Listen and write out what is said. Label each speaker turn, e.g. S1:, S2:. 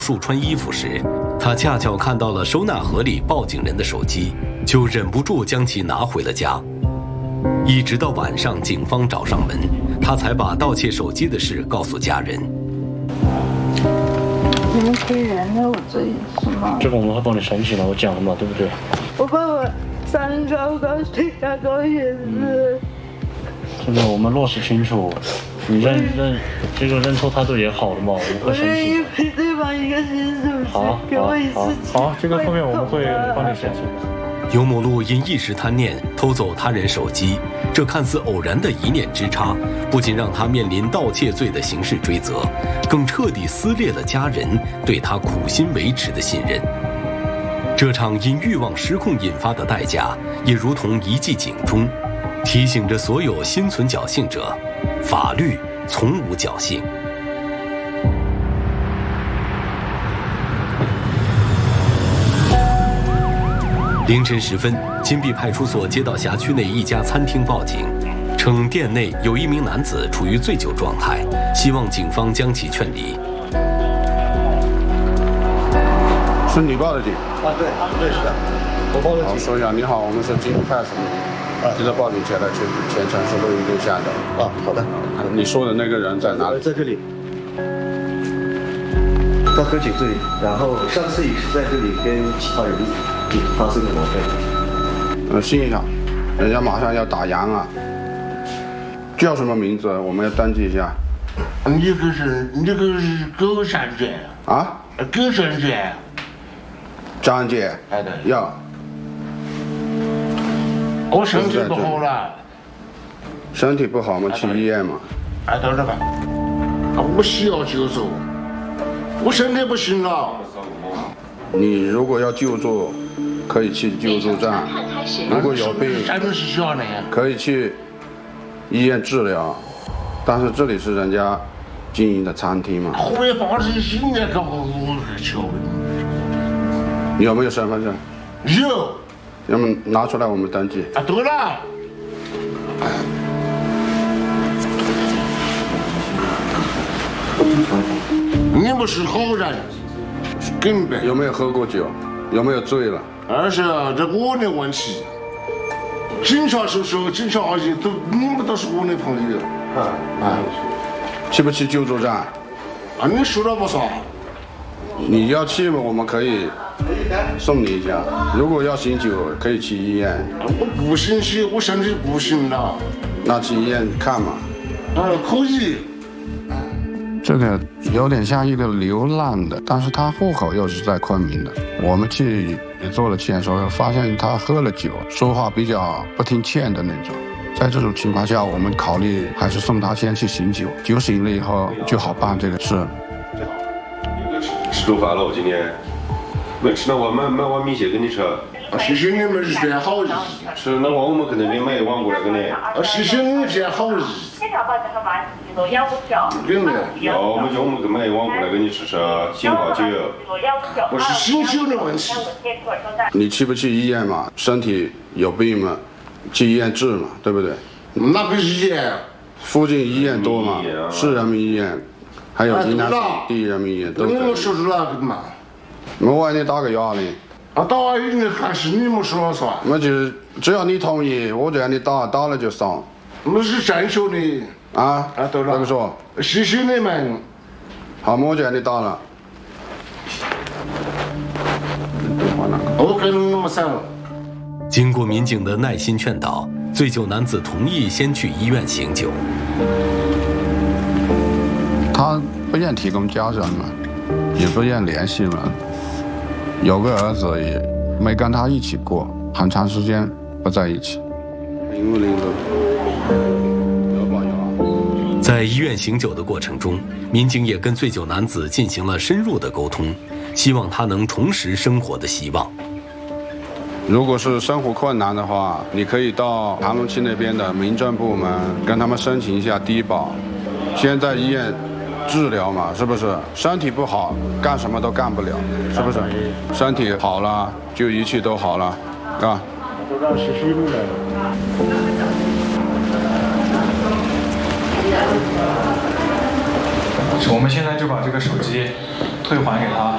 S1: 术穿衣服时，他恰巧看到了收纳盒里报警人的手机，就忍不住将其拿回了家。一直到晚上，警方找上门，他才把盗窃手机的事告诉家人。
S2: 你们可以原谅我这一次吗？
S3: 这个我们会帮你申请了，我讲了嘛，对不对？
S2: 我把我3高高血压高也是。
S3: 这个我们落实清楚，你认错态度也好的嘛，我们会申请。
S2: 我愿意赔对方1个新手机，给我一次。
S3: 好，这个后面我们会帮你申请。
S1: 尤某路因一时贪念偷走他人手机，这看似偶然的一念之差，不仅让他面临盗窃罪的刑事追责，更彻底撕裂了家人对他苦心维持的信任。这场因欲望失控引发的代价，也如同一记警钟，提醒着所有心存侥幸者，法律从无侥幸。凌晨时分，金碧派出所接到辖区内一家餐厅报警，称店内有一名男子处于醉酒状态，希望警方将其劝离。
S4: 是你报的警？
S5: 啊，对，是的，我报的警。
S4: 说一下，你好，我们是金碧派出所，接到报警前来全程是录音对象的。
S5: 啊，好的。
S4: 你说的那个人在哪里？
S5: 在这里。到科警这里，然后上次也是在这里跟其他人发生的矛盾。
S4: 信一下，人家马上要打烊了。叫什么名字？我们要登记一下。
S6: 你这个是狗山姐
S4: 啊？
S6: 狗山姐。
S4: 张姐。
S6: 哎对。
S4: 要。
S6: 我身体不好了。
S4: 身体不好嘛，去医院嘛。
S6: 哎，等着吧。我需要救助。我身体不行了。
S4: 你如果要救助，可以去救助站；如果有病，可以去医院治疗。但是这里是人家经营的餐厅嘛。
S6: 后面发生新的搞我求
S4: 你有没有身份证？
S6: 有。
S4: 要么拿出来我们登记。
S6: 啊，对了。你不是好人，根本
S4: 有没有喝过酒？有没有醉了？
S6: 而是这我的问题。警察叔叔、警察阿姨你们都是我的朋友。
S4: 去不去救助站？
S6: 啊，你说了不算。
S4: 你要去嘛，我们可以送你一下。如果要醒酒，可以去医院。
S6: 我不行去，我身体不行了。
S4: 那去医院看嘛。
S6: 可以。
S4: 这个有点像一个流浪的，但是他户口又是在昆明的。我们去做了签收，发现他喝了酒，说话比较不听劝的那种。在这种情况下，我们考虑还是送他先去醒酒，酒醒了以后就好办这个事。
S7: 吃中饭了，我今天没吃，那我买碗米线给你吃。
S6: 谢谢你们这好意。
S7: 是，那我们肯定给买一碗过来给你。
S6: 谢谢你这好意。
S7: 要我们给买一碗过来给你吃吃，醒下酒。
S6: 不是醒酒的问题。
S4: 你去不去医院嘛？身体有病嘛？去医院治嘛，对不对？
S6: 哪个医院？
S4: 附近医院多嘛？市人民医院，还有云南省第一人民医院都可以。
S6: 我说出哪个嘛？
S4: 我为你打个哑铃。
S6: 打哑铃还是你们说了算。
S4: 那就是只要你同意，我就让你打，打了就上。
S6: 那是正确的。对了。
S4: 这么说。
S6: 谢谢你们。
S4: 好，我就让你打了。
S6: 我跟你们散了。
S1: 经过民警的耐心劝导，醉酒男子同意先去医院醒酒。
S4: 他不愿提供家人嘛，也不愿联系嘛。有个儿子也没跟他一起过，很长时间不在一起。
S1: 在医院醒酒的过程中，民警也跟醉酒男子进行了深入的沟通，希望他能重拾生活的希望。
S4: 如果是生活困难的话，你可以到盘龙区那边的民政部门跟他们申请一下低保，先在医院治疗嘛，是不是？身体不好，干什么都干不了，是不是？身体好了，就一切都好了，啊。
S8: 我们现在就把这个手机退还给他。